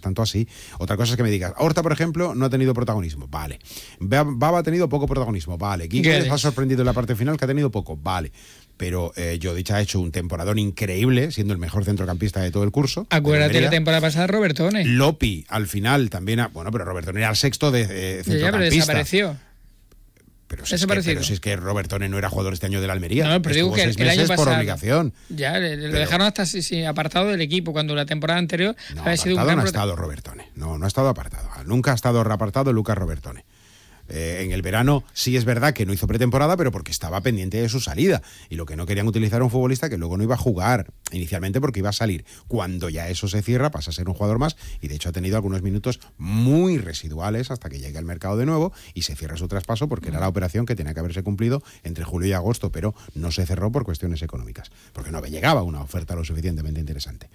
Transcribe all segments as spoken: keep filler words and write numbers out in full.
tanto así. Otra cosa es que me digas, Horta, por ejemplo, no ha tenido protagonismo, vale. Baba ha tenido poco protagonismo, vale. Quique ha sorprendido en la parte final, que ha tenido poco, vale. Pero eh, Jodic ha hecho un temporadón increíble, siendo el mejor centrocampista de todo el curso. Acuérdate de la temporada pasada, Robertone. Lopi, al final, también... Ha, bueno, pero Robertone era el sexto de eh, centrocampista. Ya, pero desapareció. Pero si, es que, pero si es que Robertone no era jugador este año de la Almería. No, pero digo que seis el año meses pasado, por obligación. Ya, le, pero, lo dejaron hasta sí, sí, apartado del equipo, cuando la temporada anterior no, había sido un gran no ha prota- estado Robertone. No, no ha estado apartado. Nunca ha estado apartado Lucas Robertone. Eh, en el verano sí es verdad que no hizo pretemporada, pero porque estaba pendiente de su salida. Y lo que no querían utilizar a un futbolista que luego no iba a jugar, inicialmente porque iba a salir. Cuando ya eso se cierra, pasa a ser un jugador más, y de hecho ha tenido algunos minutos muy residuales hasta que llegue al mercado de nuevo y se cierra su traspaso, porque era la operación que tenía que haberse cumplido entre julio y agosto, pero no se cerró por cuestiones económicas, porque no llegaba una oferta lo suficientemente interesante.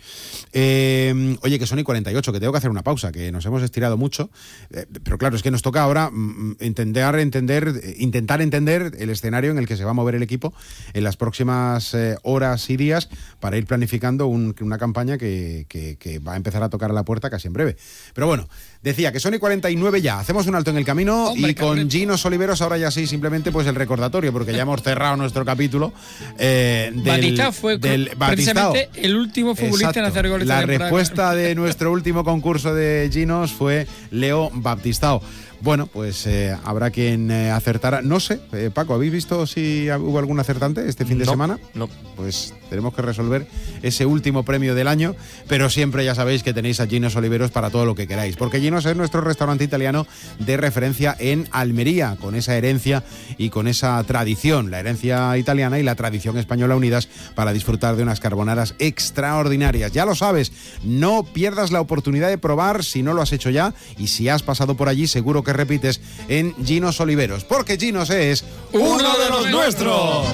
Eh, oye, que son y cuarenta y ocho, que tengo que hacer una pausa, que nos hemos estirado mucho, eh, pero claro, es que nos toca ahora... Mm, Intentar entender, intentar entender el escenario en el que se va a mover el equipo en las próximas eh, horas y días para ir planificando un, una campaña que, que, que va a empezar a tocar a la puerta casi en breve. Pero bueno, decía que son y cuarenta y nueve ya, hacemos un alto en el camino. Hombre, y con Gino Oliveros ahora ya sí, simplemente pues el recordatorio, porque ya hemos cerrado nuestro capítulo eh, del, Batistao fue del, precisamente Batistao. El último futbolista Exacto. en hacer goles. La de respuesta de nuestro último concurso de Ginos fue Leo Batistao. Bueno, pues eh, habrá quien eh, acertara. No sé, eh, Paco, ¿habéis visto si hubo algún acertante este fin de no, semana? No. Pues tenemos que resolver ese último premio del año, pero siempre ya sabéis que tenéis a Ginos Oliveros para todo lo que queráis, porque Ginos es nuestro restaurante italiano de referencia en Almería, con esa herencia y con esa tradición, la herencia italiana y la tradición española unidas para disfrutar de unas carbonaras extraordinarias. Ya lo sabes, no pierdas la oportunidad de probar si no lo has hecho ya, y si has pasado por allí seguro que repites en Ginos Oliveros, porque Ginos es uno de los nuestros.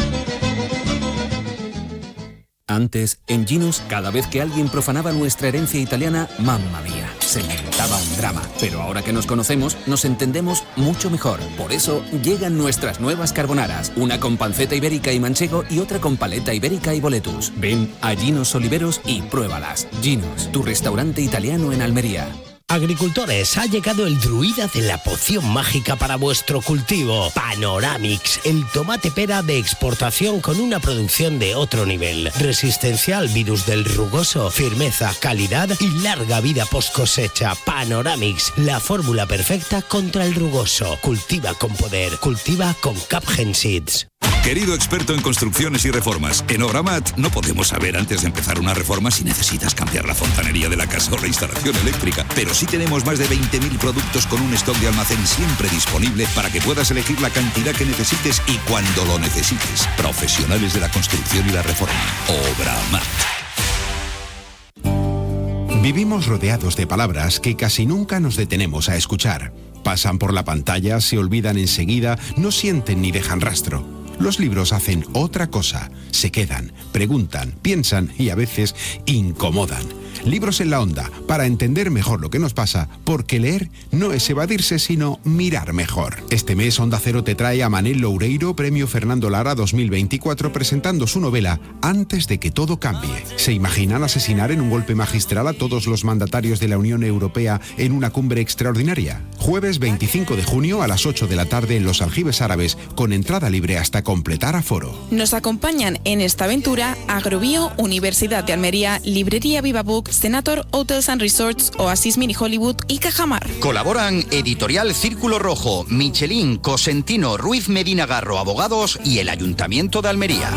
Antes, en Ginos, cada vez que alguien profanaba nuestra herencia italiana, mamma mía, se montaba un drama. Pero ahora que nos conocemos, nos entendemos mucho mejor. Por eso, llegan nuestras nuevas carbonaras, una con panceta ibérica y manchego y otra con paleta ibérica y boletus. Ven a Ginos Oliveros y pruébalas. Ginos, tu restaurante italiano en Almería. Agricultores, ha llegado el druida de la poción mágica para vuestro cultivo. Panoramix, el tomate pera de exportación con una producción de otro nivel. Resistencia al virus del rugoso, firmeza, calidad y larga vida post cosecha. Panoramix, la fórmula perfecta contra el rugoso. Cultiva con poder, cultiva con Capgen Seeds. Querido experto en construcciones y reformas, en Obramat no podemos saber antes de empezar una reforma si necesitas cambiar la fontanería de la casa o la instalación eléctrica, pero sí tenemos más de veinte mil productos con un stock de almacén siempre disponible para que puedas elegir la cantidad que necesites y cuando lo necesites. Profesionales de la construcción y la reforma. Obramat. Vivimos rodeados de palabras que casi nunca nos detenemos a escuchar. Pasan por la pantalla, se olvidan enseguida, no sienten ni dejan rastro. Los libros hacen otra cosa, se quedan, preguntan, piensan y a veces incomodan. Libros en la Onda, para entender mejor lo que nos pasa, porque leer no es evadirse, sino mirar mejor. Este mes Onda Cero te trae a Manel Loureiro, Premio Fernando Lara dos mil veinticuatro, presentando su novela Antes de que todo cambie. ¿Se imaginan asesinar en un golpe magistral a todos los mandatarios de la Unión Europea en una cumbre extraordinaria? Jueves veinticinco de junio a las ocho de la tarde en Los Aljibes Árabes, con entrada libre hasta completar aforo. Nos acompañan en esta aventura Agrobio, Universidad de Almería, Librería Viva Book, Senator Hotels and Resorts, Oasis Mini Hollywood y Cajamar. Colaboran Editorial Círculo Rojo, Michelin, Cosentino, Ruiz Medina Garro Abogados y el Ayuntamiento de Almería.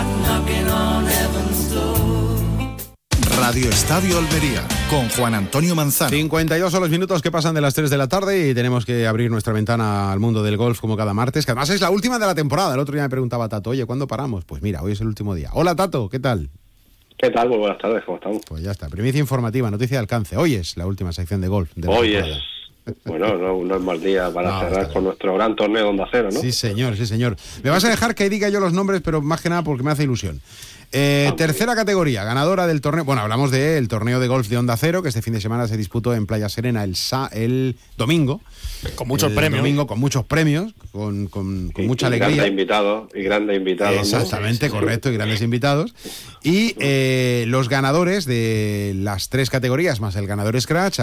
Radio Estadio Almería, con Juan Antonio Manzano. cincuenta y dos son los minutos que pasan de las tres de la tarde y tenemos que abrir nuestra ventana al mundo del golf como cada martes, que además es la última de la temporada. El otro día me preguntaba Tato, oye, ¿cuándo paramos? Pues mira, hoy es el último día. Hola Tato, ¿qué tal? ¿Qué tal? Muy buenas tardes, ¿cómo estamos? Pues ya está, primicia informativa, noticia de alcance. Hoy es la última sección de golf. De hoy es, bueno, no, no es mal día para no, cerrar con nuestro gran torneo de Onda Cero, ¿no? Sí señor, sí señor. Me vas a dejar que diga yo los nombres, pero más que nada porque me hace ilusión. Eh, ah, tercera categoría, ganadora del torneo. Bueno, hablamos del torneo de golf de Onda Cero, que este fin de semana se disputó en Playa Serena el, sa- el domingo. Con muchos el premios. domingo, con muchos premios, con, con, con y, mucha y alegría. Grandes invitados, y grandes invitados. Exactamente, ¿no? correcto, y grandes invitados. Y eh, los ganadores de las tres categorías, más el ganador Scratch,